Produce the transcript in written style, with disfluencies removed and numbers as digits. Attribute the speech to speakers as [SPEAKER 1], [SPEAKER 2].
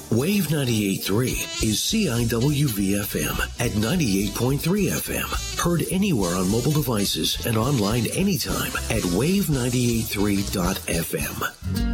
[SPEAKER 1] Wave 98.3 is CIWV-FM at 98.3 FM. Heard anywhere on mobile devices and online anytime at wave983.fm.